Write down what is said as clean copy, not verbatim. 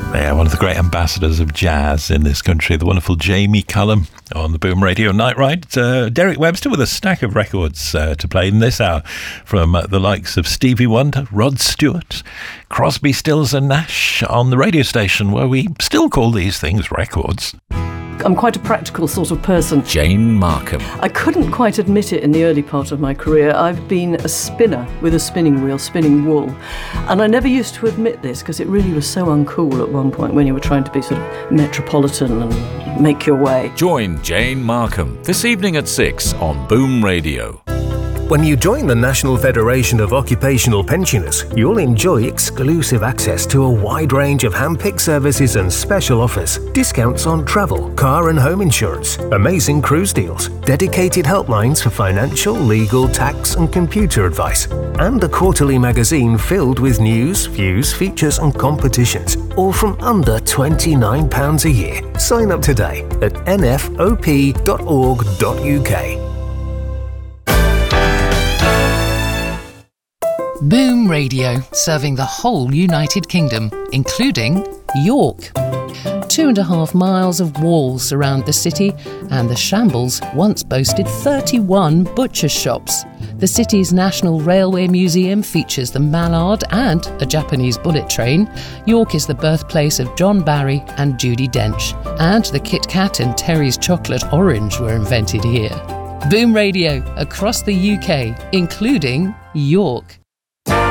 Yeah, one of the great ambassadors of jazz in this country, the wonderful Jamie Cullum on the Boom Radio Night Ride. Derek Webster with a stack of records to play in this hour from the likes of Stevie Wonder, Rod Stewart, Crosby, Stills and Nash on the radio station where we still call these things records. I'm quite a practical sort of person. Jane Markham. I couldn't quite admit it in the early part of my career. I've been a spinner with a spinning wheel, spinning wool. And I never used to admit this because it really was so uncool at one point when you were trying to be sort of metropolitan and make your way. Join Jane Markham this evening at 6 on Boom Radio. When you join the National Federation of Occupational Pensioners, you'll enjoy exclusive access to a wide range of hand-picked services and special offers, discounts on travel, car and home insurance, amazing cruise deals, dedicated helplines for financial, legal, tax and computer advice, and a quarterly magazine filled with news, views, features and competitions, all from under £29 a year. Sign up today at nfop.org.uk. Boom Radio, serving the whole United Kingdom, including York. 2.5 miles of walls surround the city, and the shambles once boasted 31 butcher shops. The city's National Railway Museum features the Mallard and a Japanese bullet train. York is the birthplace of John Barry and Judi Dench, and the Kit Kat and Terry's Chocolate Orange were invented here. Boom Radio, across the UK, including York.